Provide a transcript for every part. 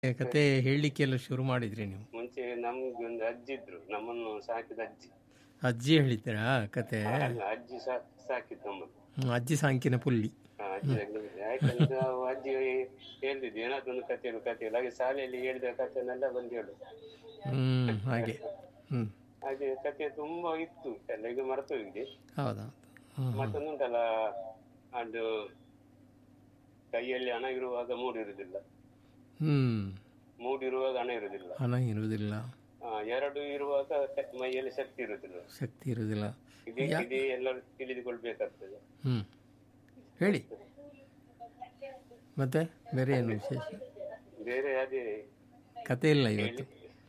ಕತೆ ಹೇಳಲಿಕ್ಕೆಲ್ಲ ಶುರು ಮಾಡಿದ್ರಿ ನೀವು? ಮುಂಚೆ ನಮ್ಗೆ ಒಂದು ಅಜ್ಜಿ ಇದ್ರು, ನಮ್ಮನ್ನು ಸಾಕಿದ ಅಜ್ಜಿ. ಅಜ್ಜಿ ಹೇಳಿದ್ರಾ ಕತೆ? ಅಜ್ಜಿ ಸಾಕಿದ್ ನಮ್ಮನ್ನು. ಅಜ್ಜಿ ಸಾಂಕಿನ ಪುಲ್ಲಿ. ಅಜ್ಜಿ ಯಾಕಂದ್ರೆ ನಾವು ಅಜ್ಜಿ ಹೇಳ್ತಿದ್ವಿ ಏನಾದ್ರು ಒಂದು ಕಥೆಯಲ್ಲಿ ಹಾಗೆ ಶಾಲೆಯಲ್ಲಿ ಹೇಳಿದ ಕಥೆನೆಲ್ಲ ಬಂದು ಹೇಳು. ಹಾಗೆ ಹಾಗೆ ಕಥೆ ತುಂಬಾ ಇತ್ತು ಎಲ್ಲ, ಈಗ ಮರೆತು ಹೋಗಿದೆ. ಹೌದಾ? ಮತ್ತೊಂದುಂಟಲ್ಲ, ಅದು ಕೈಯಲ್ಲಿ ಹಣ ಇರುವಾಗ ಮೂಡಿರುವುದಿಲ್ಲ, ಮೂಡಿರುವಾಗ ಹಣ ಇರುವುದಿಲ್ಲ, ಎರಡು ಇರುವಾಗ ಮೈಯಲ್ಲಿ ಶಕ್ತಿ ಇರುವುದಿಲ್ಲ. ಇದೇ ಎಲ್ಲರೂ ತಿಳಿದುಕೊಳ್ಬೇಕಾಗ್ತದೆ. ಹೇಳಿ ಮತ್ತೆ ಬೇರೆ ಏನು ವಿಶೇಷ? ಬೇರೆ ಅದೇ ಕತೆ ಇಲ್ಲ ಇವತ್ತು.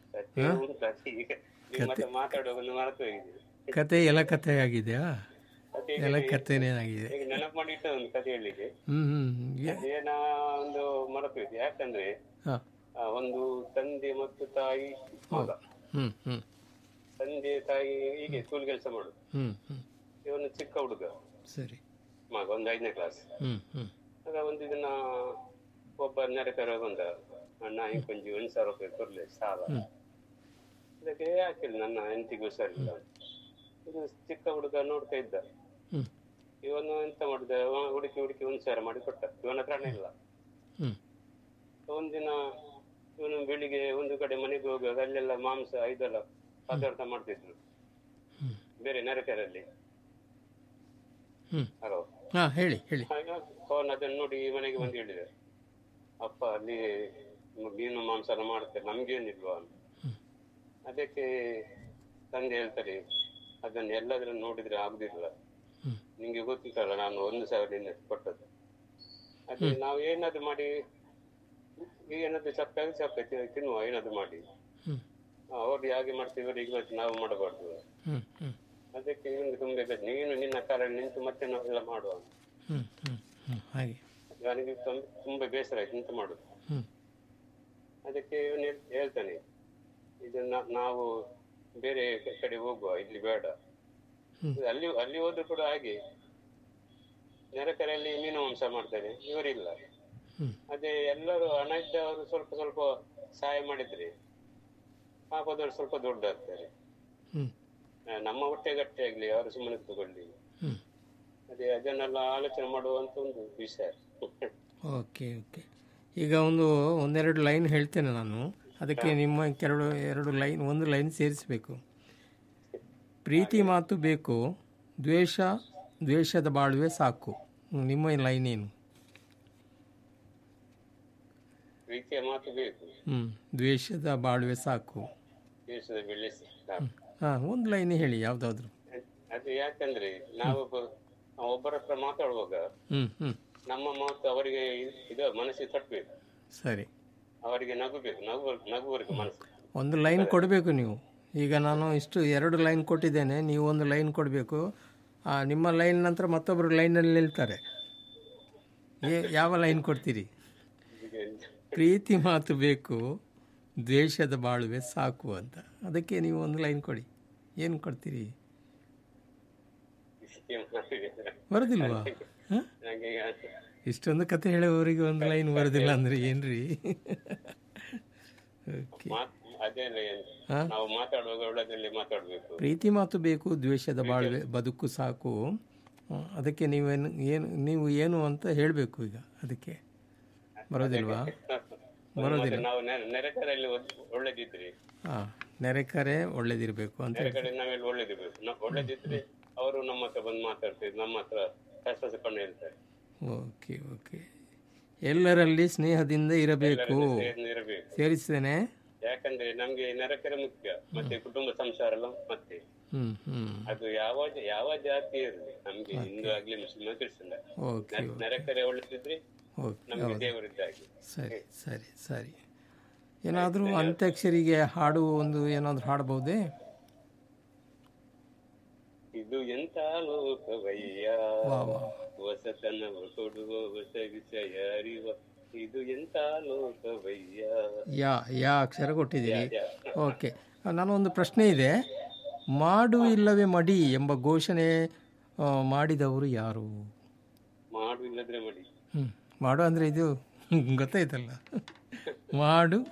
ಮತ್ತೆ ಮಾತಾಡುವಾಗ ಒಂದು ಮರೆತು ಹೋಗಿದೆ. ಕತೆ ಎಲ್ಲ ಕತೆ ಆಗಿದೆಯಾ? ಎಲ್ಲ ಕತೆನೇ ಆಗಿದೆ. ಈಗ ನೆನಪು ಮಾಡಿ ಇಟ್ಟ ಒಂದು ಕತೆ ಹೇಳಲಿಕ್ಕೆ ಏನ ಒಂದು ಮರೆತು ಹೋಗಿದೆ. ಯಾಕಂದ್ರೆ ಒಂದು ತಂದೆ ಮತ್ತು ತಾಯಿ ಮಗ, ತಂದೆ ತಾಯಿ ಹೀಗೆ ಕೂಲಿ ಕೆಲಸ ಮಾಡುದು. ಇವನು ಚಿಕ್ಕ ಹುಡುಗ, ಸರಿ, ಮಗ ಒಂದು 5ನೇ ಕ್ಲಾಸ್. ಆಗ ಒಂದು ದಿನ ಒಬ್ಬ ನೆರೆಕರ ಬಂದ, ಅಣ್ಣ ಕೊಂಚ 1,000 ರೂಪಾಯಿ ಕೊಡ್ಲಿ ಸಾಲ. ಅದಕ್ಕೆ ಯಾಕಿಲ್ಲ, ನನ್ನ ಹೆಂಡತಿಗೆ ಹುಷಾರಿಲ್ಲ. ಇದು ಚಿಕ್ಕ ಹುಡುಗ ನೋಡ್ತಾ ಇದ್ದ. ಇವನು ಎಂತ ಮಾಡಿದ, ಹುಡುಕಿ 1,000 ಮಾಡಿ ಕೊಟ್ಟ. ಇವನ ಹತ್ರ ಹಣ ಇಲ್ಲ. ಒಂದಿನ ಇವನು ಬೆಳಿಗ್ಗೆ ಒಂದು ಕಡೆ ಮನೆಗೆ ಹೋಗುವಾಗ ಅಲ್ಲೆಲ್ಲ ಮಾಂಸ ಇದೆಲ್ಲ ಪದಾರ್ಥ ಮಾಡ್ತಿದ್ರು ಬೇರೆ ನೆರೆಕರಲ್ಲಿ. ಹಲೋ, ಹೇಳಿ. ಅವನು ಅದನ್ನು ನೋಡಿ ಮನೆಗೆ ಬಂದು ಹೇಳಿದೆ, ಅಪ್ಪ ಅಲ್ಲಿ ಮೀನು ಮಾಂಸ ಮಾಡ್ತಾರೆ, ನಮ್ಗೇನಿಲ್ವಾ? ಅದಕ್ಕೆ ತಂದೆ ಹೇಳ್ತಾರೆ, ಅದನ್ನ ಎಲ್ಲಾದ್ರೂ ನೋಡಿದ್ರೆ ಆಗುದಿಲ್ಲ, ನಿಂಗೆ ಗೊತ್ತಿತ್ತಲ್ಲ ನಾನು 1,000 ಕೊಟ್ಟದ್ದು. ಅದೇ ನಾವು ಏನಾದ್ರು ಮಾಡಿ ಏನಾದ್ರು ಚಪ್ಪ ತಿನ್ನುವ, ಏನಾದ್ರು ಮಾಡಿ. ಅವ್ರಿಗೆ ಹಾಗೆ ಮಾಡ್ತೀವಿ, ಇವರಿಗೆ ಮತ್ತೆ ನಾವು ಮಾಡಬಾರ್ದು. ಅದಕ್ಕೆ ಇವನಿಗೆ ತುಂಬಾ ಬೇಕು, ನೀನು ನಿನ್ನ ಕಾಲಲ್ಲಿ ನಿಂತು ಮತ್ತೆ ನಾವೆಲ್ಲ ಮಾಡುವ. ನನಗೆ ತುಂಬಾ ಬೇಸರ ಆಯ್ತು, ಎಂತ ಮಾಡುದು. ಅದಕ್ಕೆ ಇವನು ಹೇಳ್ತಾನೆ, ಇದನ್ನ ನಾವು ಬೇರೆ ಕಡೆ ಹೋಗುವ, ಇಲ್ಲಿ ಬೇಡ. ಅಲ್ಲಿ ಹೋದ್ರು ಕೂಡ ಹಾಗೆ ನೆರೆಕರೆಯಲ್ಲಿ ಮೀನು ಮಾಂಸ ಮಾಡ್ತಾರೆ, ಇವರಿಲ್ಲ. ಅದೇ ಎಲ್ಲರೂ ಹಣ ಇದ್ದವರು ಸ್ವಲ್ಪ ಸಹಾಯ ಮಾಡಿದ್ರೆ ಪಾಪದವರು ಸ್ವಲ್ಪ ದೊಡ್ಡಾಗ್ತಾರೆ. ನಮ್ಮ ಹೊಟ್ಟೆ ಗಟ್ಟಿ ಆಗ್ಲಿ, ಅವರು ಸುಮ್ಮನೆ ತಗೊಳ್ಳಿ. ಅದೇ ಅದನ್ನೆಲ್ಲ ಆಲೋಚನೆ ಮಾಡುವಂತ ಒಂದು ವಿಷಯ. ಓಕೆ. ಈಗ ಒಂದೆರಡು ಲೈನ್ ಹೇಳ್ತೇನೆ ನಾನು, ಅದಕ್ಕೆ ನಿಮ್ಮ ಒಂದು ಲೈನ್ ಸೇರಿಸಬೇಕು. ಪ್ರೀತಿ ಮಾತು ಬೇಕು, ದ್ವೇಷದ ಬಾಳುವೆ ಸಾಕು. ನಿಮ್ಮ ಲೈನ್ ಏನು? ಪ್ರೀತಿಯ ಮಾತು ಬೇಕು, ದ್ವೇಷದ ಬಾಳುವೆ ಸಾಕು. ದೇಶದ ಬೆಳೆ ಒಂದು ಲೈನ್ ಹೇಳಿ ಯಾವ್ದಾದ್ರು. ಅದು ಯಾಕಂದ್ರೆ ನಾವು ಒಬ್ಬರ ಹತ್ರ ಮಾತಾಡುವಾಗ ನಮ್ಮ ಮಾತು ಅವರಿಗೆ ಮನಸ್ಸಿಗೆ ತಟ್ಟಬೇಕು. ಸರಿ, ಅವರಿಗೆ ನಗುವರೆಗೂ ಮನಸ್ಸು. ಒಂದು ಲೈನ್ ಕೊಡಬೇಕು ನೀವು. ಈಗ ನಾನು 2 ಲೈನ್ ಕೊಟ್ಟಿದ್ದೇನೆ, ನೀವು ಒಂದು ಲೈನ್ ಕೊಡಬೇಕು. ನಿಮ್ಮ ಲೈನ್ ನಂತರ ಮತ್ತೊಬ್ಬರು ಲೈನಲ್ಲಿ ನಿಲ್ತಾರೆ. ಯಾವ ಲೈನ್ ಕೊಡ್ತೀರಿ? ಪ್ರೀತಿ ಮಾತು ಬೇಕು, ದ್ವೇಷದ ಬಾಳುವೆ ಸಾಕು ಅಂತ. ಅದಕ್ಕೆ ನೀವು ಒಂದು ಲೈನ್ ಕೊಡಿ. ಏನು ಕೊಡ್ತೀರಿ? ಬರೋದಿಲ್ವಾ? ಇಷ್ಟೊಂದು ಕತೆ ಹೇಳೋವರಿಗೆ ಒಂದು ಲೈನ್ ಬರೋದಿಲ್ಲ ಅಂದ್ರೆ ಏನ್ರಿ? ಪ್ರೀತಿ ಮಾತು ಬೇಕು, ದ್ವೇಷದ ಬಾಳುವೆ ಬದುಕು ಸಾಕು. ಅದಕ್ಕೆ ನೀವು ಏನು ಅಂತ ಹೇಳಬೇಕು. ಈಗ ಅದಕ್ಕೆ ಬರೋದಿಲ್ವಾ? ಬರೋದಿಲ್ಲ. ನೆರೆಕರೆ ಒಳ್ಳೇದಿರ್ಬೇಕು ಅಂತ. ಅವರು ನಮ್ಮ ಹತ್ರ ಬಂದು ಮಾತಾಡ್ತಾರೆ, ನಮ್ಮ ಹತ್ರ ಕಷ್ಟ ಹೇಳ್ತಾರೆ. ಓಕೆ. ಎಲ್ಲರಲ್ಲಿ ಸ್ನೇಹದಿಂದ ಇರಬೇಕು. ಸೇರಿಸ್ತೇನೆ. ಯಾಕಂದ್ರೆ ನಮ್ಗೆ ನೆರೆಕರೆ ಮುಖ್ಯ, ಮತ್ತೆ ಕುಟುಂಬ ಸಂಸಾರ ಮತ್ತೆ ಅದು ಯಾವ ಜಾತಿ ಇರಲಿ, ನಮ್ಗೆ ಹಿಂದೂ ಆಗ್ಲಿ ಮುಸ್ಲಿಂ ಕ್ರಿಶ್ಚಿಯನ್, ನೆರೆಕರೆ ಒಳ್ಳೆದಿದ್ರೆ ನಮ್ಗೆ ದೇವರಿದ್ದಾಗಿ. ಸರಿ. ಏನಾದ್ರೂ ಅಂತ್ಯಾಕ್ಷರಿಗೆ ಹಾಡು ಏನಾದ್ರೂ ಹಾಡಬಹುದೇ? ಇದು ಎಂತ ಲೋಕವಯ್ಯ, ಹೊಸತನವ ಕೊಡುವ ಹೊಸ ವಿಷಯ ಅರಿವ, ಇದು ಎಂತ ಲೋಕವಯ್ಯ. ಯಾ ಅಕ್ಷರ ಕೊಟ್ಟಿದ್ದೀರಿ. ಓಕೆ. ನಾನೊಂದು ಪ್ರಶ್ನೆ ಇದೆ. ಮಾಡು ಇಲ್ಲವೇ ಮಡಿ ಎಂಬ ಘೋಷಣೆ ಮಾಡಿದವರು ಯಾರು? ಮಾಡು ಇಲ್ಲದ್ರೆ ಮಡಿ. ಮಾಡು ಅಂದ್ರೆ ಇದು ಗೊತ್ತಾಯ್ತಲ್ಲ. ಮಾಡು